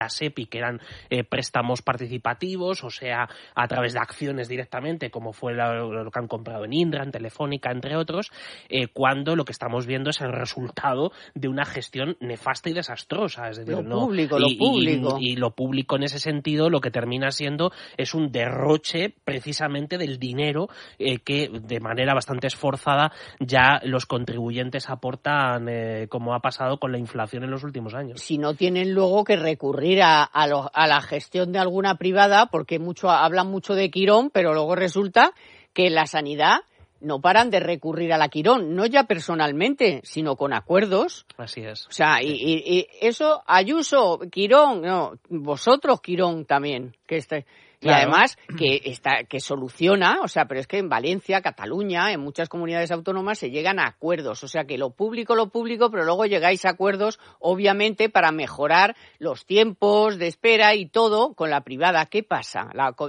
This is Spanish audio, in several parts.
SEPI, que eran préstamos participativos, o sea, a través de acciones directamente, como fue lo que han comprado en Indra, en Telefónica, entre otros, cuando lo que estamos viendo es el resultado de una gestión nefasta y desastrosa. Es decir, lo público. Y lo público en ese sentido lo que termina siendo es un derroche precisamente del dinero que de manera bastante esforzada ya los contribuyentes aportan, como ha pasado con la inflación en los últimos años. Si no tienen luego que recurrir a la gestión de alguna privada, porque hablan mucho de Quirón, pero luego resulta que la sanidad no paran de recurrir a la Quirón, no ya personalmente, sino con acuerdos. Así es. O sea, y eso, Ayuso, Quirón, no, vosotros Quirón también, y además que soluciona, o sea, pero es que en Valencia, Cataluña, en muchas comunidades autónomas se llegan a acuerdos, o sea, que lo público, pero luego llegáis a acuerdos, obviamente, para mejorar los tiempos de espera y todo con la privada. ¿Qué pasa?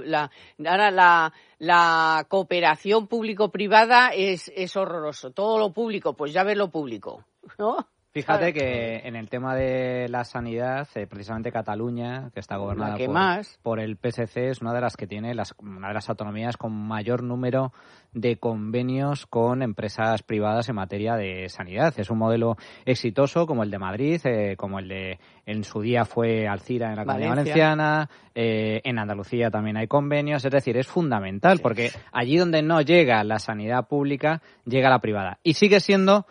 La cooperación público-privada es horroroso. Todo lo público, pues ya ves lo público, ¿no? Fíjate que en el tema de la sanidad, precisamente Cataluña, que está gobernada por el PSC, es una de las que tiene una de las autonomías con mayor número de convenios con empresas privadas en materia de sanidad. Es un modelo exitoso como el de Madrid, como el de en su día fue Alcira en la Comunidad Valenciana, en Andalucía también hay convenios, es decir, es fundamental porque allí donde no llega la sanidad pública, llega la privada. Y sigue siendo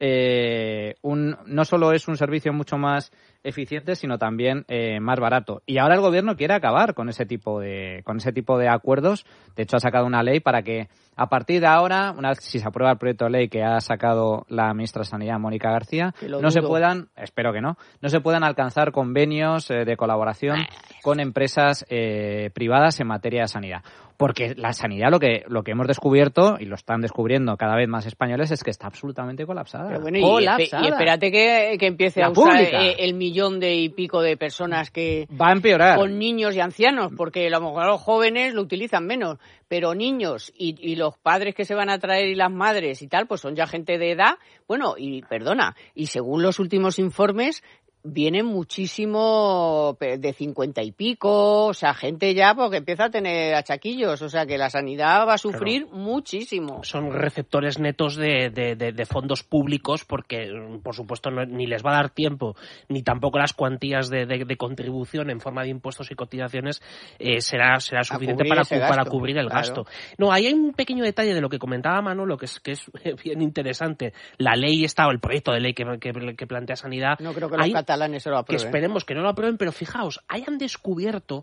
no solo es un servicio mucho más eficiente, sino también más barato. Y ahora el gobierno quiere acabar con ese tipo de acuerdos. De hecho, ha sacado una ley para que a partir de ahora, una vez si se aprueba el proyecto de ley que ha sacado la ministra de Sanidad, Mónica García, espero que no se puedan alcanzar convenios de colaboración con empresas privadas en materia de sanidad. Porque la sanidad, lo que hemos descubierto, y lo están descubriendo cada vez más españoles, es que está absolutamente colapsada. Pero bueno, y espérate que empiece a usar el 1.000.000 y pico de personas que va a empeorar. Con niños y ancianos, porque a lo mejor los jóvenes lo utilizan menos, pero niños y los padres que se van a traer y las madres y tal, pues son ya gente de edad. Bueno, y según los últimos informes, viene muchísimo de 50 y pico, o sea, gente ya porque empieza a tener achaquillos, o sea, que la sanidad va a sufrir muchísimo. Son receptores netos de fondos públicos porque, por supuesto, ni les va a dar tiempo, ni tampoco las cuantías de contribución en forma de impuestos y cotizaciones será suficiente para cubrir el gasto. No, ahí hay un pequeño detalle de lo que comentaba Manolo, que es bien interesante. La ley el proyecto de ley que plantea Sanidad. No creo que los catalanes se lo aprueben. Que esperemos que no lo aprueben, pero fijaos, han descubierto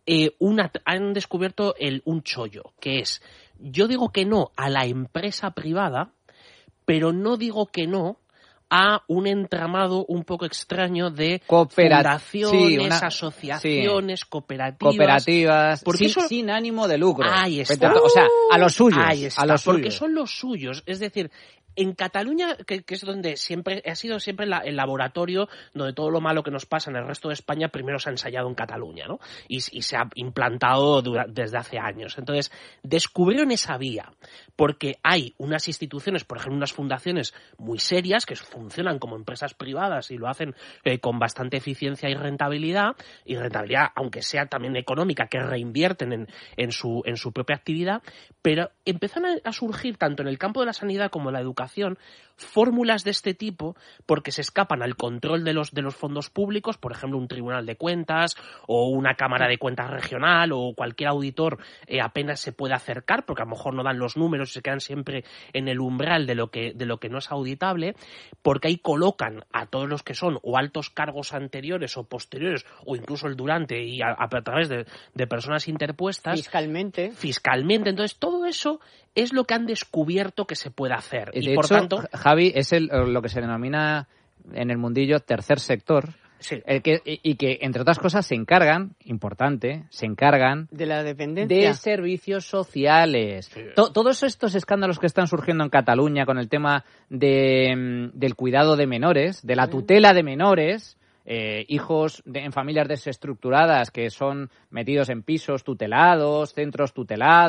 un chollo, que es, yo digo que no a la empresa privada, pero no digo que no a un entramado un poco extraño de fundaciones, asociaciones, cooperativas porque sin ánimo de lucro. Ahí está. O sea, a los suyos. Porque son los suyos. Es decir, en Cataluña, que es donde ha sido siempre el laboratorio donde todo lo malo que nos pasa en el resto de España primero se ha ensayado en Cataluña, ¿no? Y se ha implantado desde hace años. Entonces, descubrieron esa vía porque hay unas instituciones, por ejemplo, unas fundaciones muy serias que funcionan como empresas privadas y lo hacen con bastante eficiencia y rentabilidad, aunque sea también económica, que reinvierten en su propia actividad, pero empezaron a surgir tanto en el campo de la sanidad como de la educación fórmulas de este tipo porque se escapan al control de los fondos públicos, por ejemplo, un tribunal de cuentas o una cámara de cuentas regional o cualquier auditor apenas se puede acercar porque a lo mejor no dan los números y se quedan siempre en el umbral de lo que no es auditable, porque ahí colocan a todos los que son o altos cargos anteriores o posteriores o incluso el durante y a través de personas interpuestas fiscalmente. Entonces todo eso es lo que han descubierto que se puede hacer. De hecho, tanto, Javi, es lo que se denomina en el mundillo tercer sector. Sí. Y que, entre otras cosas, se encargan de la dependencia, de servicios sociales. Sí. Todos estos escándalos que están surgiendo en Cataluña con el tema del cuidado de menores, de la tutela de menores, hijos en familias desestructuradas que son metidos en pisos tutelados, centros tutelados.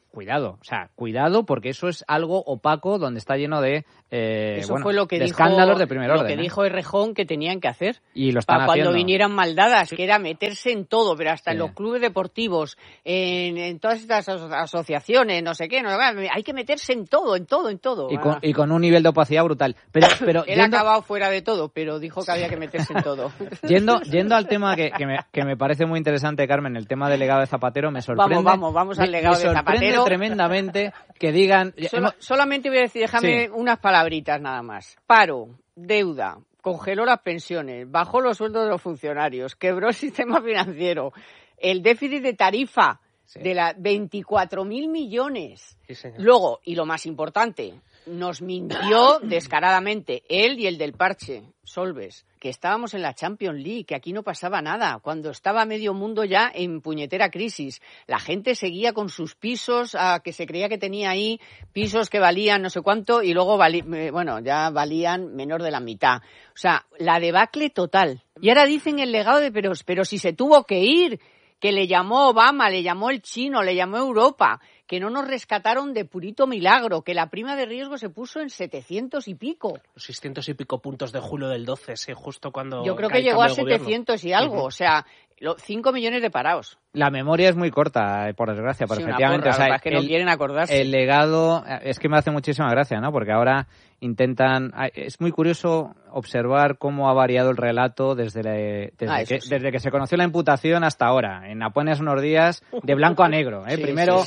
cuidado, porque eso es algo opaco donde está lleno de fue lo que de dijo, escándalos de primer orden. Lo que dijo Errejón que tenían que hacer. Y lo están haciendo. Cuando vinieran maldadas, que era meterse en todo, pero hasta en los clubes deportivos, en todas estas asociaciones, no sé qué, hay que meterse en todo. Y con un nivel de opacidad brutal. Pero él ha acabado fuera de todo, pero dijo que había que meterse en todo. Yendo al tema que me parece muy interesante, Carmen, el tema del legado de Zapatero, me sorprende. Vamos al legado de Zapatero. Me sorprende tremendamente que digan... Solamente voy a decir, déjame unas palabritas nada más. Paro, deuda, congeló las pensiones, bajó los sueldos de los funcionarios, quebró el sistema financiero, el déficit de tarifa de 24.000 millones. Sí, luego, y lo más importante, nos mintió descaradamente él y el del parche, Solbes, que estábamos en la Champions League, que aquí no pasaba nada, cuando estaba medio mundo ya en puñetera crisis. La gente seguía con sus pisos, que se creía que tenía ahí pisos que valían no sé cuánto y luego ya valían menos de la mitad. O sea, la debacle total. Y ahora dicen el legado de pero si se tuvo que ir, que le llamó Obama, le llamó el chino, le llamó Europa, que no nos rescataron de purito milagro, que la prima de riesgo se puso en 700 y pico. 600 y pico puntos de julio del 12, sí, justo cuando... Yo creo que llegó a 700 y algo, o sea, 5 millones de parados. La memoria es muy corta, por desgracia, pero efectivamente... es que no quieren acordarse. El legado, es que me hace muchísima gracia, ¿no? Porque ahora intentan... Es muy curioso observar cómo ha variado el relato desde que se conoció la imputación hasta ahora. En apenas unos días, de blanco a negro. Primero,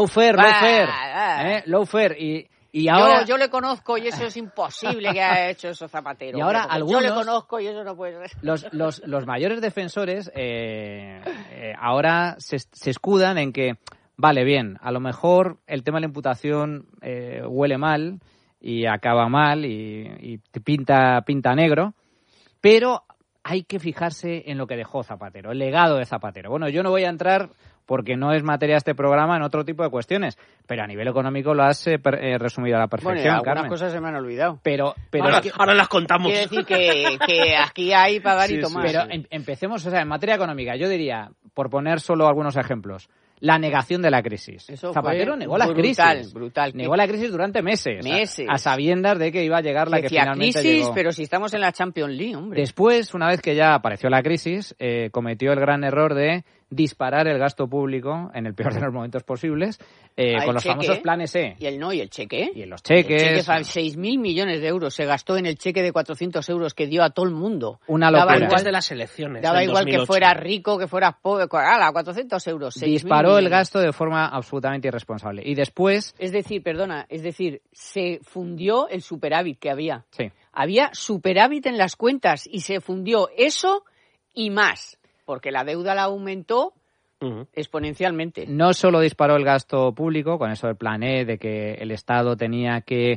lawfare, y ahora... Yo le conozco y eso es imposible que haya hecho eso Zapatero. Y ahora algunos... Yo le conozco y eso no puede ser. Los mayores defensores ahora se escudan en que, vale, bien, a lo mejor el tema de la imputación huele mal y acaba mal y pinta negro, pero hay que fijarse en lo que dejó Zapatero, el legado de Zapatero. Bueno, yo no voy a entrar, porque no es materia de este programa, en otro tipo de cuestiones, pero a nivel económico lo has resumido a la perfección, bueno, algunas Carmen. Cosas se me han olvidado. Pero ahora las contamos. Quiere decir que aquí hay para dar y tomar. Pero empecemos, en materia económica, yo diría, por poner solo algunos ejemplos, la negación de la crisis. Zapatero negó la crisis. Brutal. Negó la crisis durante meses. A sabiendas de que iba a llegar la que finalmente crisis, llegó. Pero si estamos en la Champions League, hombre. Después, una vez que ya apareció la crisis, cometió el gran error de disparar el gasto público en el peor de los momentos posibles con los famosos planes E. ¿Y el cheque? Y en los cheques. El cheque, 6.000 millones de euros se gastó en el cheque de 400 euros que dio a todo el mundo. Una locura. Antes de las elecciones. Daba igual 2008. que fueras rico, que fueras pobre. 400 euros. Disparó el gasto de forma absolutamente irresponsable. Y después... Es decir, se fundió el superávit que había. Sí. Había superávit en las cuentas y se fundió eso y más. Porque la deuda la aumentó exponencialmente. No solo disparó el gasto público, con eso del plan E, de que el Estado tenía que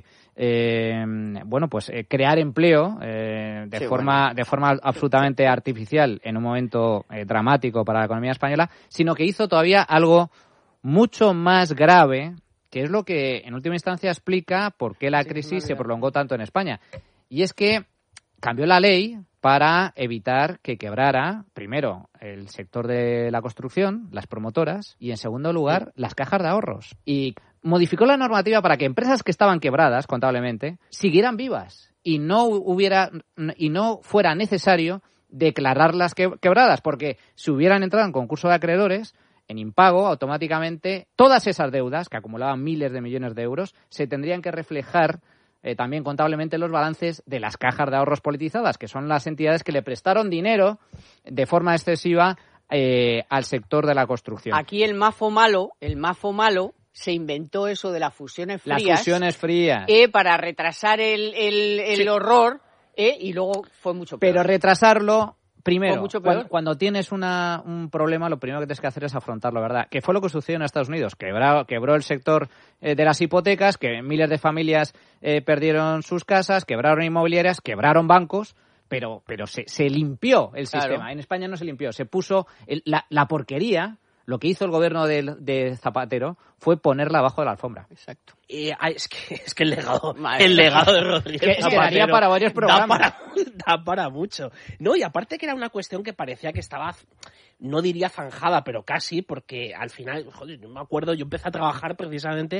crear empleo de forma absolutamente artificial en un momento dramático para la economía española, sino que hizo todavía algo mucho más grave, que es lo que en última instancia explica por qué la crisis se prolongó tanto en España. Y es que cambió la ley para evitar que quebrara, primero, el sector de la construcción, las promotoras, y en segundo lugar, las cajas de ahorros. Y modificó la normativa para que empresas que estaban quebradas contablemente siguieran vivas y no fuera necesario declararlas quebradas, porque si hubieran entrado en concurso de acreedores, en impago, automáticamente todas esas deudas, que acumulaban miles de millones de euros, se tendrían que reflejar también contablemente los balances de las cajas de ahorros politizadas, que son las entidades que le prestaron dinero de forma excesiva al sector de la construcción. Aquí el mafo malo se inventó eso de las fusiones frías. Las fusiones frías. Para retrasar el horror, y luego fue mucho peor. Pero retrasarlo... Primero, cuando tienes un problema, lo primero que tienes que hacer es afrontarlo, ¿verdad? Que fue lo que sucedió en Estados Unidos. Quebró el sector de las hipotecas, que miles de familias perdieron sus casas, quebraron inmobiliarias, quebraron bancos, pero se limpió el sistema. En España no se limpió. Se puso la porquería. Lo que hizo el gobierno de Zapatero fue ponerla abajo de la alfombra. Exacto. Es que el legado de Rodríguez Zapatero daría para varios programas. Da para mucho. No, y aparte que era una cuestión que parecía que estaba, no diría zanjada, pero casi, porque al final, joder, yo me acuerdo, yo empecé a trabajar precisamente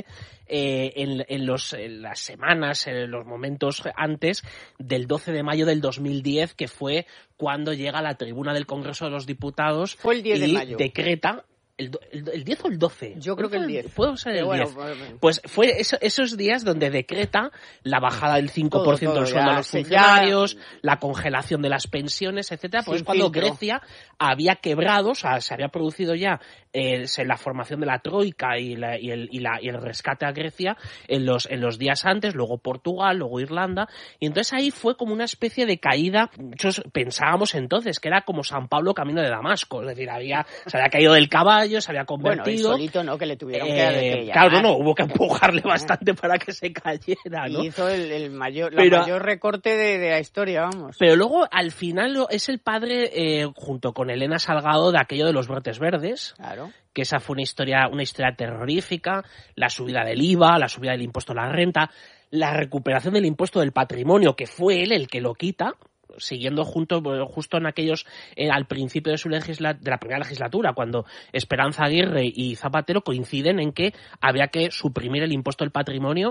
en las semanas, en los momentos antes del 12 de mayo del 2010, que fue cuando llega a la tribuna del Congreso de los Diputados. Fue el 10 de mayo. Decreta. ¿El 10 o el 12? Yo creo que el 10. Puede ser el 10. Pues fue esos días donde decreta la bajada del 5% del sueldo de los funcionarios, la congelación de las pensiones, etcétera. Pues cuando Grecia había quebrado, o sea, se había producido ya la formación de la Troika y el rescate a Grecia en los días antes, luego Portugal, luego Irlanda, y entonces ahí fue como una especie de caída. Muchos pensábamos entonces que era como San Pablo camino de Damasco, es decir, se había caído del caballo, se había convertido. Bueno, y solito no, que le tuvieron que claro, no, hubo que empujarle bastante para que se cayera, ¿no? Y hizo el mayor recorte de la historia, vamos. Pero luego, al final, es el padre, junto con Elena Salgado, de aquello de los brotes verdes. Claro. Que esa fue una historia terrorífica, la subida del IVA, la subida del impuesto a la renta, la recuperación del impuesto del patrimonio, que fue él el que lo quita, siguiendo justo en aquellos al principio de de la primera legislatura, cuando Esperanza Aguirre y Zapatero coinciden en que había que suprimir el impuesto del patrimonio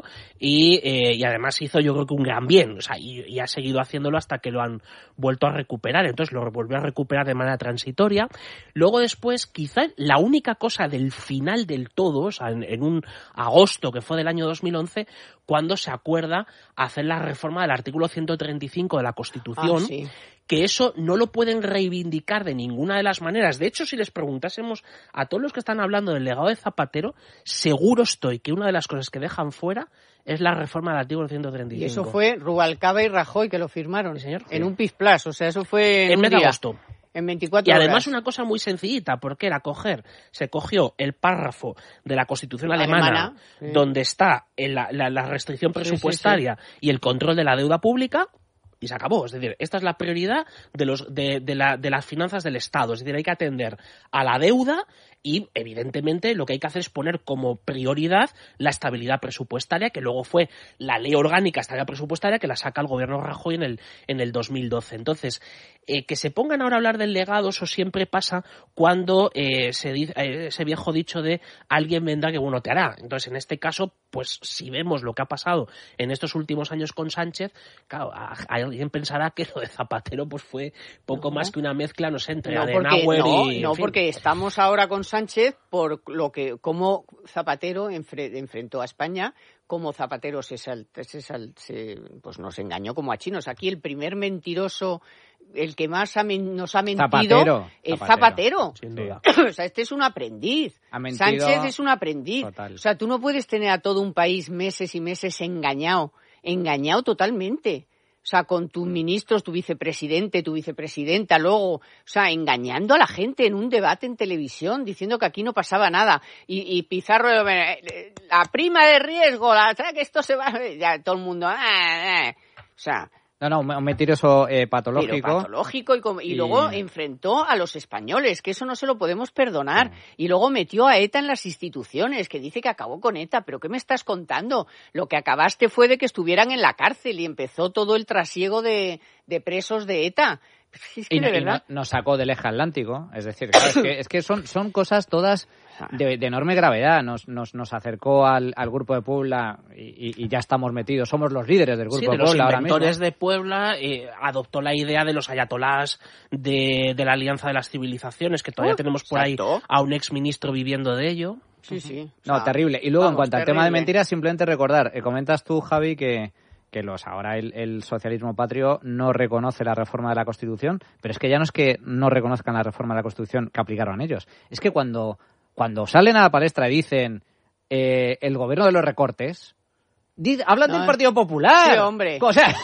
y además hizo, yo creo que un gran bien, o sea, y ha seguido haciéndolo hasta que lo han vuelto a recuperar. Entonces lo volvió a recuperar de manera transitoria. Luego después, quizá la única cosa del final del todo, o sea, en un agosto que fue del año 2011, cuando se acuerda hacer la reforma del artículo 135 de la Constitución, sí. Que eso no lo pueden reivindicar de ninguna de las maneras. De hecho, si les preguntásemos a todos los que están hablando del legado de Zapatero, seguro estoy que una de las cosas que dejan fuera es la reforma del artículo 135. Y eso fue Rubalcaba y Rajoy que lo firmaron, ¿Sí, señor? En un pisplas, o sea, eso fue en mes de agosto. En 24 y además horas. Una cosa muy sencillita, porque era se cogió el párrafo de la Constitución alemana sí. Donde está la restricción presupuestaria sí. Y el control de la deuda pública, y se acabó. Es decir, esta es la prioridad de las finanzas del Estado. Es decir, hay que atender a la deuda y, evidentemente, lo que hay que hacer es poner como prioridad la estabilidad presupuestaria, que luego fue la ley orgánica estabilidad presupuestaria que la saca el gobierno Rajoy en el 2012. Entonces, que se pongan ahora a hablar del legado, eso siempre pasa cuando se dice ese viejo dicho de alguien vendrá que bueno te hará. Entonces, en este caso, pues si vemos lo que ha pasado en estos últimos años con Sánchez, claro, alguien pensará que lo de Zapatero pues fue poco más que una mezcla, no sé, entre Adenauer y... No, porque estamos ahora con Sánchez por lo que como Zapatero enfrentó a España, como Zapatero pues nos engañó como a chinos. Aquí el primer mentiroso, el que más nos ha mentido es Zapatero. Sin duda. O sea, este es un aprendiz. Sánchez es un aprendiz. Total. O sea, tú no puedes tener a todo un país meses y meses engañado totalmente. O sea, con tus ministros, tu vicepresidente, tu vicepresidenta, luego, o sea, engañando a la gente en un debate en televisión, diciendo que aquí no pasaba nada. Y Pizarro, la prima de riesgo, que esto se va, ya todo el mundo, o sea... No, un mentiroso patológico. Pero patológico y luego enfrentó a los españoles, que eso no se lo podemos perdonar. Y luego metió a ETA en las instituciones, que dice que acabó con ETA. ¿Pero qué me estás contando? Lo que acabaste fue de que estuvieran en la cárcel y empezó todo el trasiego de presos de ETA. Es que nos sacó del eje atlántico, es decir, claro, es que son cosas todas de enorme gravedad. Nos acercó al Grupo de Puebla y ya estamos metidos, somos los líderes del Grupo de Puebla ahora mismo. Los inventores de Puebla adoptó la idea de los ayatolás de la Alianza de las Civilizaciones, que todavía tenemos por ahí a un exministro viviendo de ello. Sí. No, terrible. Y luego, en cuanto al tema de mentiras, simplemente recordar, comentas tú, Javi, que ahora el socialismo patrio no reconoce la reforma de la Constitución, pero es que ya no es que no reconozcan la reforma de la Constitución que aplicaron ellos. Es que cuando salen a la palestra y dicen el gobierno de los recortes, hablan del Partido Popular. Sí, hombre.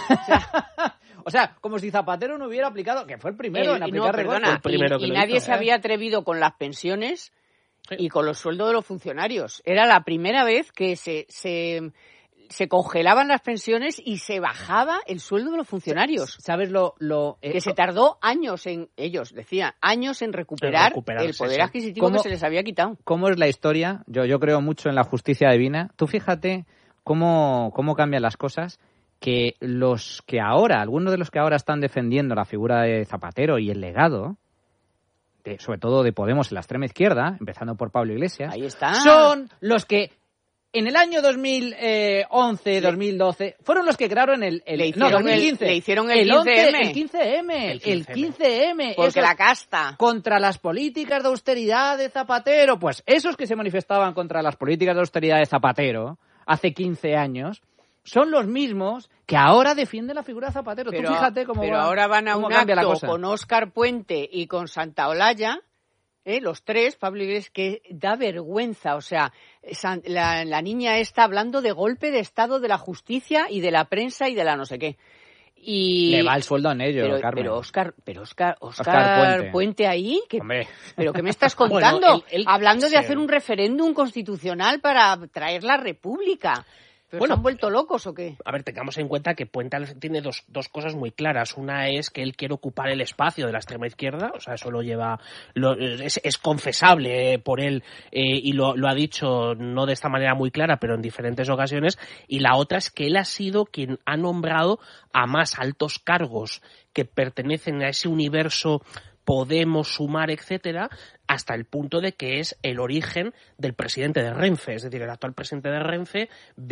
O sea, como si Zapatero no hubiera aplicado, que fue el primero en aplicar recortes. Y nadie se había atrevido con las pensiones y con los sueldos de los funcionarios. Era la primera vez que se se congelaban las pensiones y se bajaba el sueldo de los funcionarios. ¿Sabes que se tardó años ellos decían, años en recuperar el poder adquisitivo que se les había quitado. ¿Cómo es la historia? Yo creo mucho en la justicia divina. Tú fíjate cómo cambian las cosas, que algunos de los que ahora están defendiendo la figura de Zapatero y el legado, sobre todo de Podemos en la extrema izquierda, empezando por Pablo Iglesias, ahí está, son los que en el año 2011, 2012, fueron los que crearon 2015. Le hicieron el 15M. El 15M. Porque la casta. Contra las políticas de austeridad de Zapatero. Pues esos que se manifestaban contra las políticas de austeridad de Zapatero hace 15 años son los mismos que ahora defienden la figura de Zapatero. Tú fíjate cómo Pero ahora van a un acto con Óscar Puente y con Santaolalla, los tres, Pablo Iglesias, que da vergüenza. O sea, la niña está hablando de golpe de Estado de la justicia y de la prensa y de la no sé qué. Y le va el sueldo en ello, Carmen. Pero Óscar Puente ahí, Hombre. ¿Pero qué me estás contando? Bueno, hablando de hacer un referéndum constitucional para traer la república. ¿Pero se han vuelto locos o qué? A ver, tengamos en cuenta que Puente tiene dos cosas muy claras. Una es que él quiere ocupar el espacio de la extrema izquierda, o sea, eso lo lleva, es confesable por él, y lo ha dicho no de esta manera muy clara, pero en diferentes ocasiones. Y la otra es que él ha sido quien ha nombrado a más altos cargos que pertenecen a ese universo Podemos, Sumar, etcétera, hasta el punto de que es el origen del presidente de Renfe. Es decir, el actual presidente de Renfe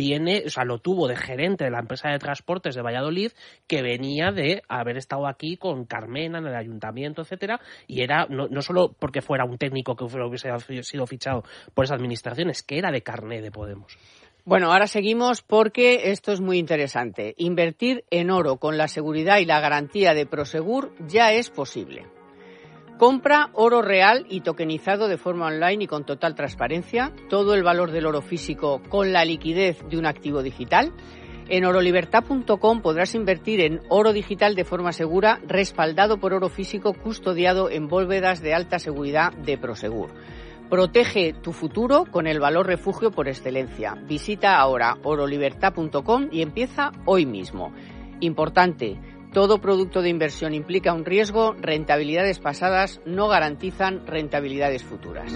lo tuvo de gerente de la empresa de transportes de Valladolid, que venía de haber estado aquí con Carmena en el ayuntamiento, etcétera, y era no solo porque fuera un técnico que hubiese sido fichado por esa administración, es que era de carné de Podemos. Bueno, ahora seguimos porque esto es muy interesante. Invertir en oro con la seguridad y la garantía de Prosegur ya es posible. Compra oro real y tokenizado de forma online y con total transparencia, todo el valor del oro físico con la liquidez de un activo digital. En orolibertad.com podrás invertir en oro digital de forma segura, respaldado por oro físico custodiado en bóvedas de alta seguridad de Prosegur. Protege tu futuro con el valor refugio por excelencia. Visita ahora orolibertad.com y empieza hoy mismo. Importante. Todo producto de inversión implica un riesgo, rentabilidades pasadas no garantizan rentabilidades futuras.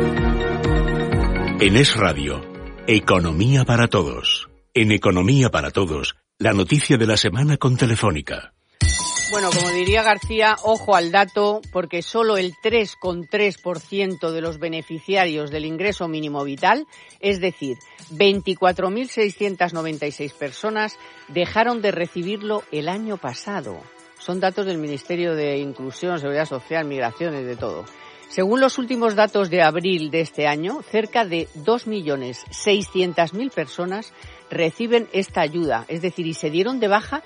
En Es Radio, Economía para Todos. En Economía para Todos, la noticia de la semana con Telefónica. Bueno, como diría García, ojo al dato, porque solo el 3,3% de los beneficiarios del ingreso mínimo vital, es decir, 24.696 personas, dejaron de recibirlo el año pasado. Son datos del Ministerio de Inclusión, Seguridad Social, Migraciones, de todo. Según los últimos datos de abril de este año, cerca de 2.600.000 personas reciben esta ayuda, es decir, y se dieron de baja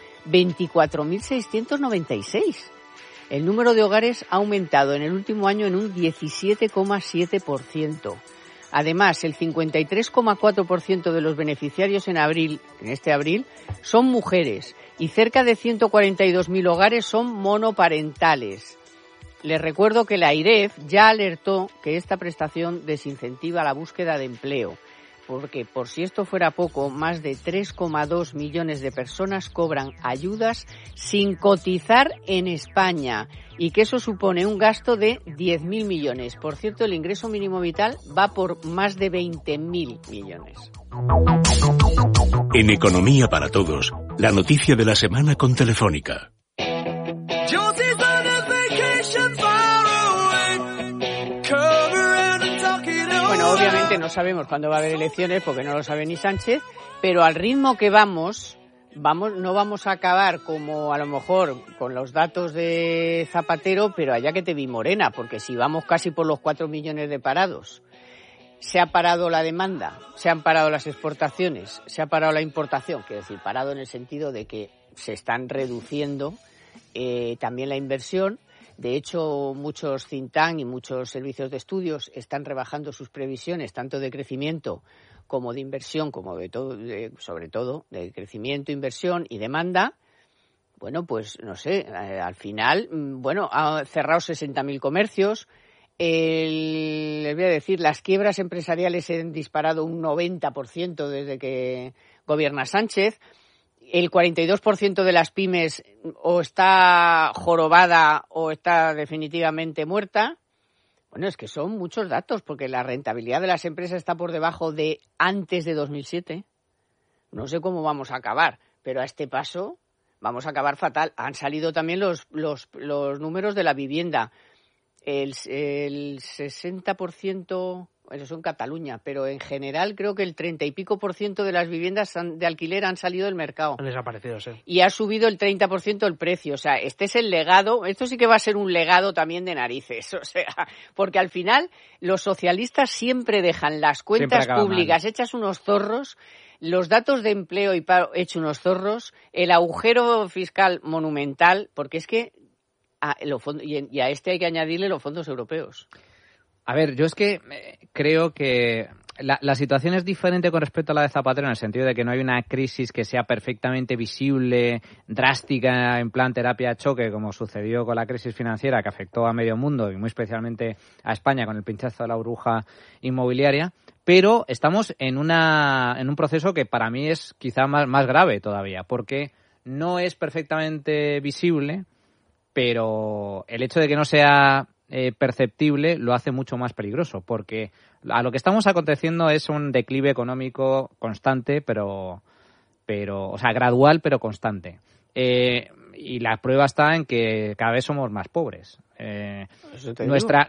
24.696. El número de hogares ha aumentado en el último año en un 17,7%. Además, el 53,4% de los beneficiarios en este abril, son mujeres y cerca de 142.000 hogares son monoparentales. Les recuerdo que la AIREF ya alertó que esta prestación desincentiva la búsqueda de empleo, porque por si esto fuera poco, más de 3,2 millones de personas cobran ayudas sin cotizar en España y que eso supone un gasto de 10.000 millones. Por cierto, el ingreso mínimo vital va por más de 20.000 millones. En Economía para Todos, la noticia de la semana con Telefónica. Bueno, obviamente no sabemos cuándo va a haber elecciones porque no lo sabe ni Sánchez, pero al ritmo que vamos, no vamos a acabar como a lo mejor con los datos de Zapatero, pero allá que te vi morena, porque si vamos casi por los 4 millones de parados, se ha parado la demanda, se han parado las exportaciones, se ha parado la importación, quiero decir, parado en el sentido de que se están reduciendo también la inversión. De hecho, muchos think tank y muchos servicios de estudios están rebajando sus previsiones, tanto de crecimiento como de inversión, como de todo, sobre todo de crecimiento, inversión y demanda. Bueno, pues no sé, al final, ha cerrado 60.000 comercios. Les voy a decir, las quiebras empresariales se han disparado un 90% desde que gobierna Sánchez. El 42% de las pymes o está jorobada o está definitivamente muerta. Bueno, es que son muchos datos, porque la rentabilidad de las empresas está por debajo de antes de 2007. No sé cómo vamos a acabar, pero a este paso vamos a acabar fatal. Han salido también los números de la vivienda. El 60%, eso en Cataluña, pero en general creo que el 30 y pico % de las viviendas de alquiler han salido del mercado. Han desaparecido, sí. Y ha subido el 30% el precio. O sea, este es el legado. Esto sí que va a ser un legado también de narices. O sea, porque al final los socialistas siempre dejan las cuentas públicas hechas unos zorros, los datos de empleo y paro hechos unos zorros, el agujero fiscal monumental, porque es que y a este hay que añadirle los fondos europeos. A ver, yo es que creo que la situación es diferente con respecto a la de Zapatero, en el sentido de que no hay una crisis que sea perfectamente visible, drástica, en plan terapia de choque, como sucedió con la crisis financiera que afectó a medio mundo y muy especialmente a España con el pinchazo de la burbuja inmobiliaria. Pero estamos en un proceso que para mí es quizá más grave todavía, porque no es perfectamente visible, pero el hecho de que no sea perceptible lo hace mucho más peligroso, porque a lo que estamos aconteciendo es un declive económico constante, pero o sea, gradual pero constante. Y la prueba está en que cada vez somos más pobres. Nuestra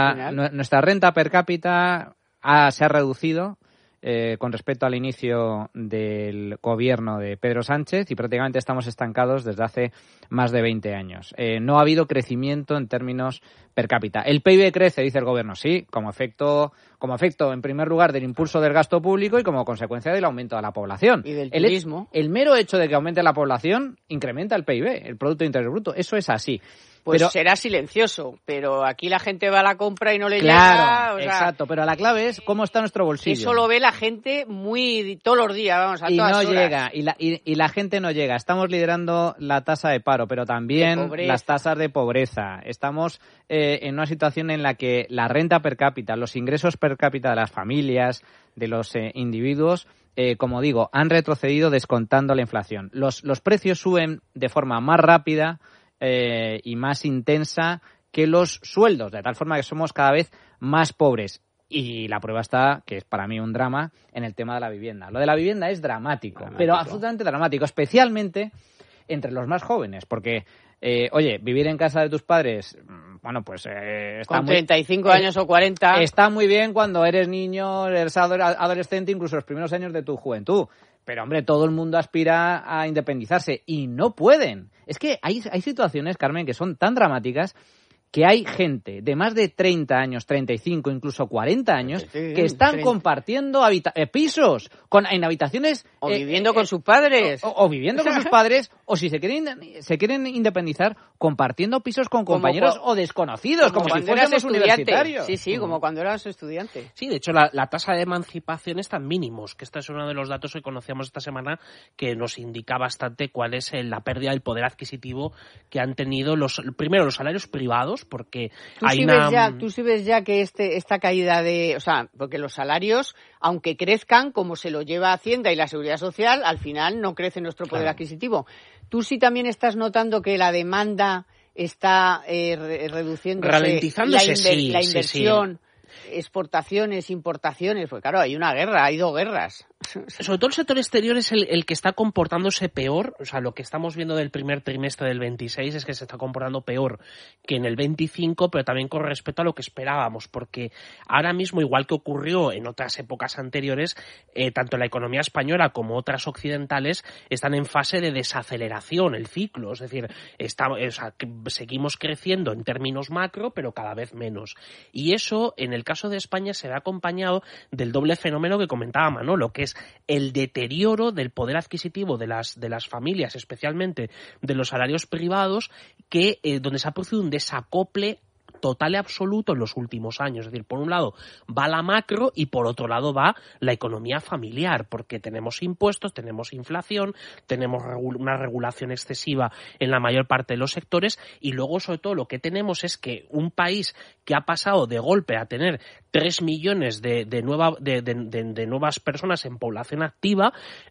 renta per cápita se ha reducido con respecto al inicio del gobierno de Pedro Sánchez, y prácticamente estamos estancados desde hace más de 20 años. No ha habido crecimiento en términos per cápita. El PIB crece, dice el gobierno, sí, como efecto en primer lugar del impulso del gasto público y como consecuencia del aumento de la población. Y del turismo. El mero hecho de que aumente la población incrementa el PIB, el Producto Interior Bruto. Eso es así. Pues será silencioso, pero aquí la gente va a la compra y no le llega. Claro, exacto, pero la clave es cómo está nuestro bolsillo. Eso lo ve la gente todos los días, vamos, a todas horas. Llega, y la gente no llega. Estamos liderando la tasa de paro, pero también las tasas de pobreza. Estamos en una situación en la que la renta per cápita, los ingresos per cápita de las familias, de los individuos, como digo, han retrocedido descontando la inflación. Los precios suben de forma más rápida y más intensa que los sueldos, de tal forma que somos cada vez más pobres. Y la prueba está, que es para mí un drama, en el tema de la vivienda. Lo de la vivienda es dramático, pero absolutamente dramático, especialmente entre los más jóvenes, porque, vivir en casa de tus padres, bueno, pues está con 35 años o 40... Está muy bien cuando eres niño, eres adolescente, incluso los primeros años de tu juventud. Pero, hombre, todo el mundo aspira a independizarse y no pueden. Es que hay situaciones, Carmen, que son tan dramáticas que hay gente de más de 30 años, 35, incluso 40 años, que están compartiendo pisos en habitaciones... O viviendo con sus padres. O viviendo con sus padres, o si se quieren independizar, compartiendo pisos con compañeros o desconocidos, como si fuéramos universitarios. Sí, como cuando eras estudiante. Sí, de hecho, la tasa de emancipación está en mínimos, que este es uno de los datos que conocíamos esta semana, que nos indica bastante cuál es la pérdida del poder adquisitivo que han tenido primero los salarios privados, porque tú sí ves ya que esta caída porque los salarios, aunque crezcan, como se lo lleva Hacienda y la Seguridad Social, al final no crece nuestro poder adquisitivo. Tú sí también estás notando que la demanda está reduciéndose, ralentizándose, la inversión, exportaciones, importaciones, pues claro, hay dos guerras. Sobre todo el sector exterior es el que está comportándose peor. O sea, lo que estamos viendo del primer trimestre del 26 es que se está comportando peor que en el 25, pero también con respecto a lo que esperábamos, porque ahora mismo, igual que ocurrió en otras épocas anteriores, tanto la economía española como otras occidentales están en fase de desaceleración, el ciclo, es decir, seguimos creciendo en términos macro, pero cada vez menos. Y eso, en el caso de España, se ve acompañado del doble fenómeno que comentaba Manolo, que es el deterioro del poder adquisitivo de las familias, especialmente de los salarios privados, donde se ha producido un desacople total y absoluto en los últimos años. Es decir, por un lado va la macro y por otro lado va la economía familiar, porque tenemos impuestos, tenemos inflación, tenemos una regulación excesiva en la mayor parte de los sectores, y luego sobre todo lo que tenemos es que un país que ha pasado de golpe a tener 3 millones de nuevas personas en población activa,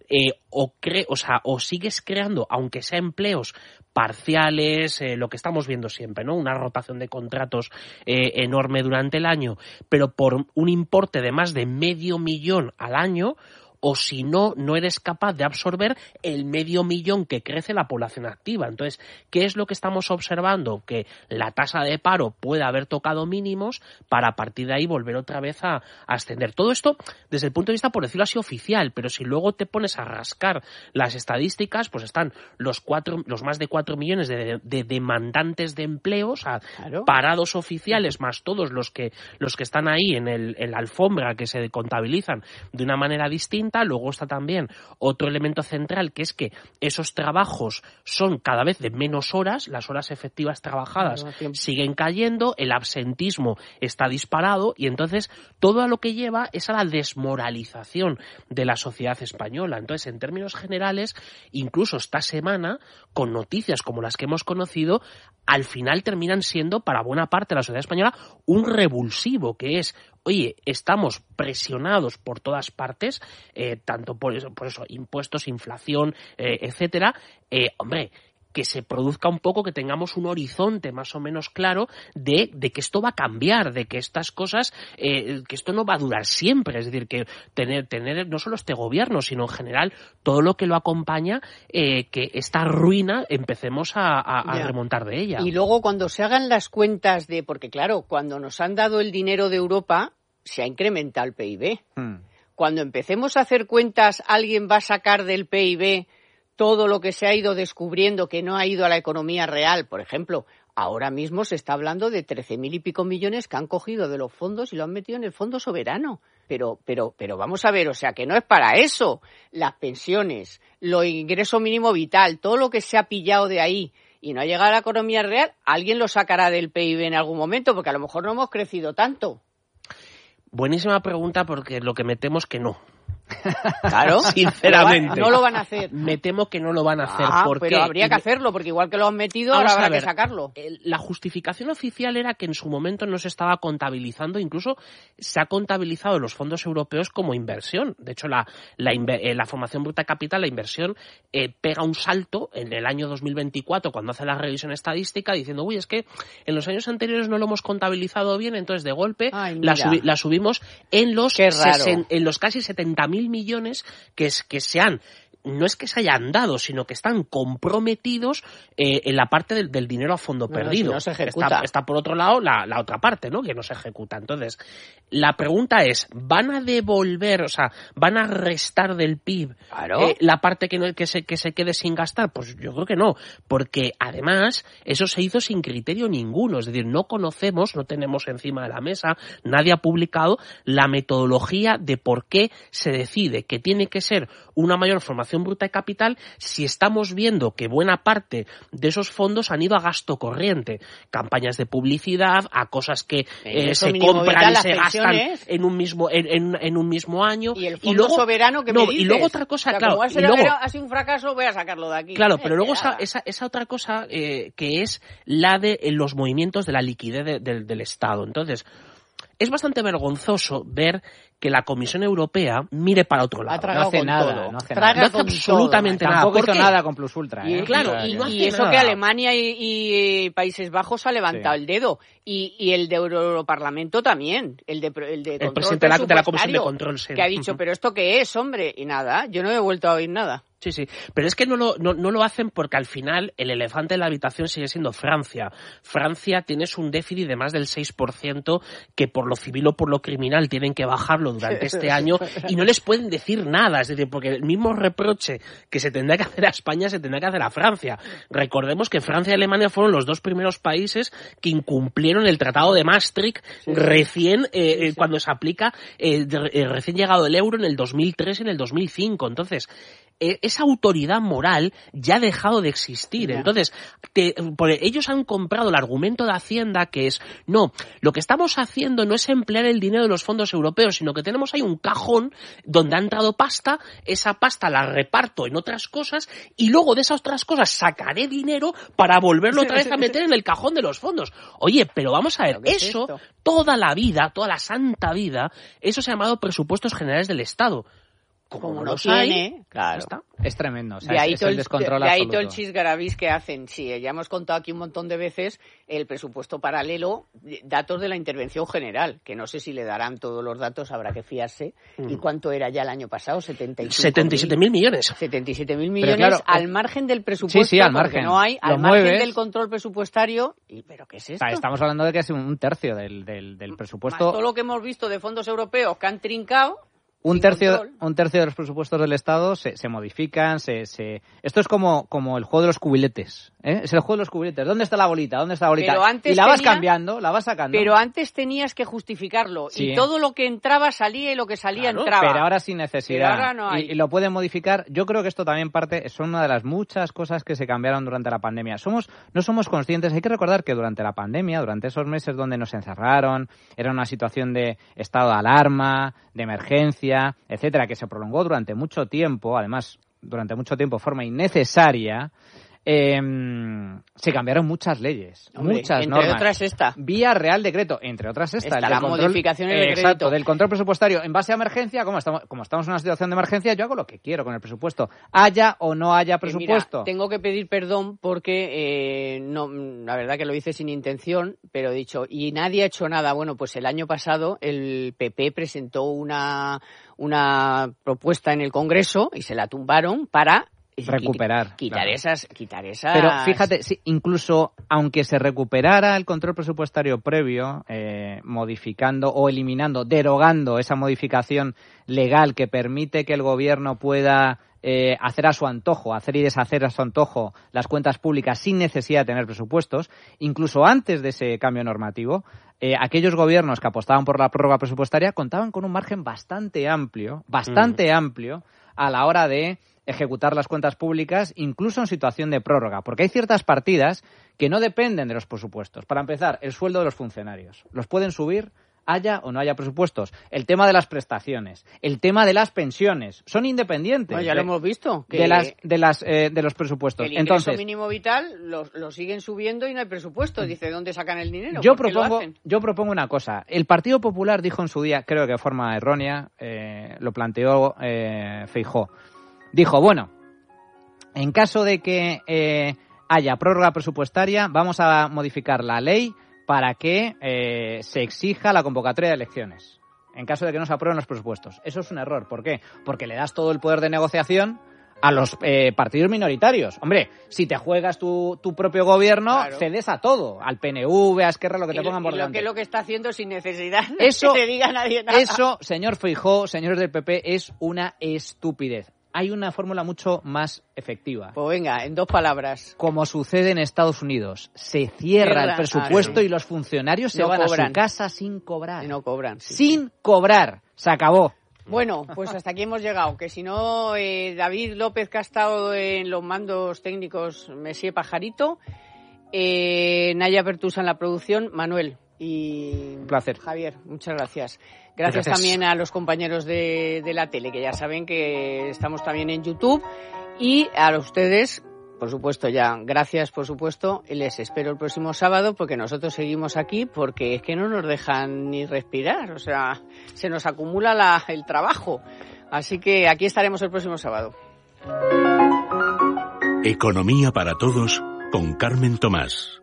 o sigues creando, aunque sea empleos parciales, lo que estamos viendo siempre, ¿no? Una rotación de contratos enorme durante el año, pero por un importe de más de 500.000 al año, o si no, no eres capaz de absorber el 500.000 que crece la población activa. Entonces, ¿qué es lo que estamos observando? Que la tasa de paro puede haber tocado mínimos para a partir de ahí volver otra vez a ascender. Todo esto desde el punto de vista, por decirlo así, oficial, pero si luego te pones a rascar las estadísticas, pues están los más de 4 millones de demandantes de empleo, o sea, claro, parados oficiales, más todos los que están ahí en la alfombra, que se contabilizan de una manera distinta. Luego está también otro elemento central, que es que esos trabajos son cada vez de menos horas, las horas efectivas trabajadas siguen cayendo, el absentismo está disparado y entonces todo a lo que lleva es a la desmoralización de la sociedad española. Entonces, en términos generales, incluso esta semana, con noticias como las que hemos conocido, al final terminan siendo para buena parte de la sociedad española un revulsivo, que es, oye, estamos presionados por todas partes, tanto por eso, impuestos, inflación, etcétera. Hombre, que se produzca un poco, que tengamos un horizonte más o menos claro de que esto va a cambiar, de que estas cosas, que esto no va a durar siempre. Es decir, que tener no solo este gobierno, sino en general todo lo que lo acompaña, que esta ruina empecemos a remontar de ella. Y luego cuando se hagan las cuentas porque claro, cuando nos han dado el dinero de Europa, se ha incrementado el PIB. Cuando empecemos a hacer cuentas, alguien va a sacar del PIB todo lo que se ha ido descubriendo que no ha ido a la economía real. Por ejemplo, ahora mismo se está hablando de 13.000 y pico millones que han cogido de los fondos y lo han metido en el fondo soberano. Pero vamos a ver, o sea, que no es para eso. Las pensiones, lo ingreso mínimo vital, todo lo que se ha pillado de ahí y no ha llegado a la economía real, alguien lo sacará del PIB en algún momento, porque a lo mejor no hemos crecido tanto. Buenísima pregunta, porque lo que me temo es que no. Claro, sinceramente. No lo van a hacer. Me temo que no lo van a hacer. Pero habría que hacerlo, porque igual que lo han metido, ahora habrá que sacarlo. La justificación oficial era que en su momento no se estaba contabilizando, incluso se ha contabilizado los fondos europeos como inversión. De hecho, la formación bruta de capital, la inversión, pega un salto en el año 2024, cuando hace la revisión estadística, diciendo, uy, es que en los años anteriores no lo hemos contabilizado bien, entonces de golpe la subimos en los casi 70.000 millones que se han, no es que se hayan dado, sino que están comprometidos en la parte del dinero a fondo perdido. Si no se ejecuta. Está por otro lado la otra parte, ¿no? Que no se ejecuta. Entonces, la pregunta es, ¿van a devolver, o sea, van a restar del PIB la parte que se quede sin gastar? Pues yo creo que no, porque además eso se hizo sin criterio ninguno. Es decir, no tenemos encima de la mesa, nadie ha publicado la metodología de por qué se decide que tiene que ser una mayor formación bruta de capital si estamos viendo que buena parte de esos fondos han ido a gasto corriente, campañas de publicidad, a cosas que se compran y se gastan en un mismo año. Y el fondo soberano que me dices. Y luego otra cosa, claro. Como ha sido un fracaso, voy a sacarlo de aquí. Claro, pero luego esa otra cosa que es la de los movimientos de la liquidez del Estado. Entonces, es bastante vergonzoso ver que la Comisión Europea mire para otro lado. No hace nada. No hace absolutamente nada. Tampoco hizo nada con Plus Ultra. Y eso que Alemania y Países Bajos ha levantado el dedo. Y el de Europarlamento también. El presidente de la Comisión de Control. Que ha dicho, ¿pero esto qué es, hombre? Y nada, yo no he vuelto a oír nada. Sí, pero es que no lo hacen porque al final el elefante en la habitación sigue siendo Francia. Francia tienes un déficit de más del 6% que por lo civil o por lo criminal tienen que bajarlo durante este año y no les pueden decir nada. Es decir, porque el mismo reproche que se tendrá que hacer a España se tendrá que hacer a Francia. Recordemos que Francia y Alemania fueron los dos primeros países que incumplieron el Tratado de Maastricht cuando se aplica recién llegado el euro en el 2003 y en el 2005. Entonces, esa autoridad moral ya ha dejado de existir. Entonces, ellos han comprado el argumento de Hacienda que es, no, lo que estamos haciendo no es emplear el dinero de los fondos europeos, sino que tenemos ahí un cajón donde ha entrado pasta, esa pasta la reparto en otras cosas y luego de esas otras cosas sacaré dinero para volverlo otra vez a meter en el cajón de los fondos. Oye, pero vamos a ver, eso, toda la vida, toda la santa vida, eso se ha llamado presupuestos generales del Estado. Como no los tiene, claro. Es tremendo. O sea, de ahí el descontrol absoluto. De ahí todo el chisgarabís que hacen. Sí, ya hemos contado aquí un montón de veces el presupuesto paralelo, datos de la intervención general, que no sé si le darán todos los datos, habrá que fiarse. ¿Y cuánto era ya el año pasado? 77.000 millones. 77.000 millones claro, al margen del presupuesto. Sí, al margen. No hay, al margen del control presupuestario. ¿Pero qué es esto? O sea, estamos hablando de que es un tercio del presupuesto. Más todo lo que hemos visto de fondos europeos que han trincado. Un tercio de los presupuestos del Estado se modifican, esto es como el juego de los cubiletes, ¿eh? Es el juego de los cubiletes. ¿Dónde está la bolita? Pero antes y la vas cambiando, la vas sacando. Pero antes tenías que justificarlo. Sí. Y todo lo que entraba salía y lo que salía entraba. Pero ahora sin necesidad. Pero ahora no hay. Y lo pueden modificar. Yo creo que esto también son una de las muchas cosas que se cambiaron durante la pandemia. No somos conscientes. Hay que recordar que durante la pandemia, durante esos meses donde nos encerraron, era una situación de estado de alarma, de emergencia, etcétera, que se prolongó durante mucho tiempo, además durante mucho tiempo de forma innecesaria, se cambiaron muchas leyes, muchas normas. Entre otras esta. Vía Real Decreto, entre otras esta. La modificación del decreto. Exacto, del control presupuestario en base a emergencia. Como estamos en una situación de emergencia, yo hago lo que quiero con el presupuesto. Haya o no haya presupuesto. Mira, tengo que pedir perdón porque, no, la verdad que lo hice sin intención, pero he dicho, y nadie ha hecho nada. Bueno, pues el año pasado el PP presentó una propuesta en el Congreso y se la tumbaron para recuperar. Quitar esas. Pero fíjate, sí, incluso aunque se recuperara el control presupuestario previo, modificando o eliminando, derogando esa modificación legal que permite que el gobierno pueda hacer a su antojo, hacer y deshacer a su antojo las cuentas públicas sin necesidad de tener presupuestos, incluso antes de ese cambio normativo, aquellos gobiernos que apostaban por la prórroga presupuestaria contaban con un margen bastante amplio a la hora de ejecutar las cuentas públicas, incluso en situación de prórroga, porque hay ciertas partidas que no dependen de los presupuestos. Para empezar, el sueldo de los funcionarios. Los pueden subir haya o no haya presupuestos. El tema de las prestaciones, el tema de las pensiones, son independientes. Ya lo hemos visto. Que de los presupuestos. El ingreso mínimo vital lo siguen subiendo y no hay presupuesto. Dice, ¿dónde sacan el dinero? Yo propongo una cosa. El Partido Popular dijo en su día, creo que de forma errónea, lo planteó Feijóo. Dijo, bueno, en caso de que haya prórroga presupuestaria, vamos a modificar la ley para que se exija la convocatoria de elecciones, en caso de que no se aprueben los presupuestos. Eso es un error. ¿Por qué? Porque le das todo el poder de negociación a los partidos minoritarios. Hombre, si te juegas tu propio gobierno, claro, cedes a todo, al PNV, a Esquerra, lo que te pongan por delante. Lo que está haciendo sin necesidad eso, que te diga nadie nada. Eso, señor Feijóo, señores del PP, es una estupidez. Hay una fórmula mucho más efectiva. Pues venga, en 2 palabras. Como sucede en Estados Unidos. Se cierra el presupuesto y los funcionarios se van a su casa sin cobrar. Y no cobran. Sí, sin cobrar. Se acabó. Bueno, pues hasta aquí hemos llegado. Que si no, David López, que ha estado en los mandos técnicos, Messier Pajarito, Naya Pertusa en la producción, Manuel y un placer. Javier, muchas gracias. Gracias también a los compañeros de la tele, que ya saben que estamos también en YouTube. Y a ustedes, por supuesto, gracias, por supuesto. Les espero el próximo sábado, porque nosotros seguimos aquí, porque es que no nos dejan ni respirar. O sea, se nos acumula el trabajo. Así que aquí estaremos el próximo sábado. Economía para todos, con Carmen Tomás.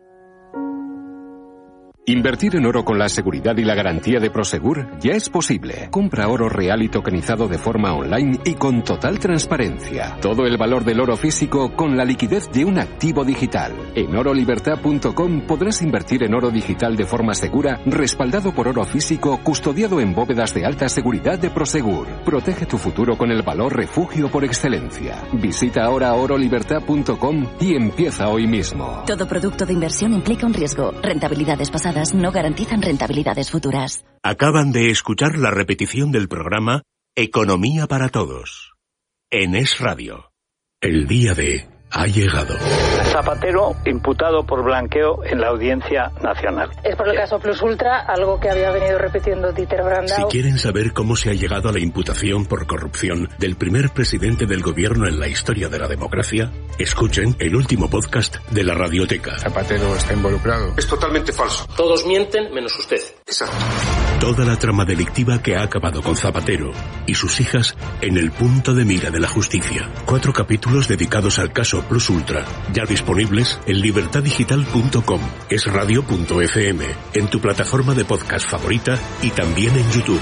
Invertir en oro con la seguridad y la garantía de Prosegur ya es posible. Compra oro real y tokenizado de forma online y con total transparencia. Todo el valor del oro físico con la liquidez de un activo digital. En orolibertad.com podrás invertir en oro digital de forma segura, respaldado por oro físico, custodiado en bóvedas de alta seguridad de Prosegur. Protege tu futuro con el valor refugio por excelencia. Visita ahora orolibertad.com y empieza hoy mismo. Todo producto de inversión implica un riesgo. Rentabilidades pasadas no garantizan rentabilidades futuras. Acaban de escuchar la repetición del programa Economía para Todos. en Es Radio. El día de ha llegado. Zapatero imputado por blanqueo en la Audiencia Nacional. Es por el caso Plus Ultra, algo que había venido repitiendo Dieter Brandau. Si quieren saber cómo se ha llegado a la imputación por corrupción del primer presidente del gobierno en la historia de la democracia, escuchen el último podcast de la Radioteca. Zapatero está involucrado. Es totalmente falso. Todos mienten menos usted. Exacto. Toda la trama delictiva que ha acabado con Zapatero y sus hijas en el punto de mira de la justicia. 4 capítulos dedicados al caso Plus Ultra, ya disponibles en libertadigital.com, esradio.fm, en tu plataforma de podcast favorita y también en YouTube.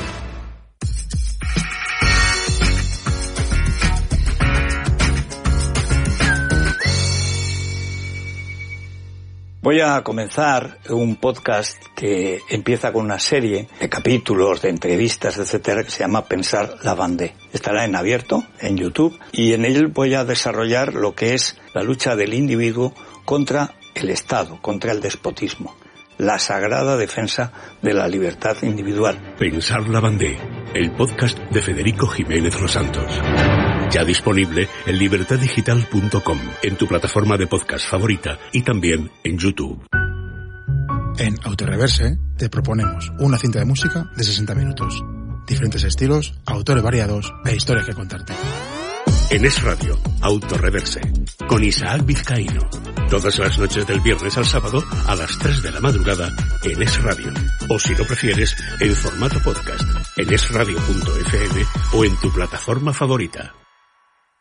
Voy a comenzar un podcast que empieza con una serie de capítulos, de entrevistas, etcétera, que se llama Pensar la Vendée. Estará en abierto, en YouTube, y en él voy a desarrollar lo que es la lucha del individuo contra el Estado, contra el despotismo. La sagrada defensa de la libertad individual. Pensar la Vendée, el podcast de Federico Jiménez Los Santos. Ya disponible en libertadigital.com, en tu plataforma de podcast favorita y también en YouTube. En Autoreverse te proponemos una cinta de música de 60 minutos. Diferentes estilos, autores variados e historias que contarte. En Es Radio, Autoreverse, con Isaac Vizcaíno. Todas las noches del viernes al sábado a las 3 de la madrugada en Es Radio. O si lo prefieres, en formato podcast, en esradio.fm o en tu plataforma favorita.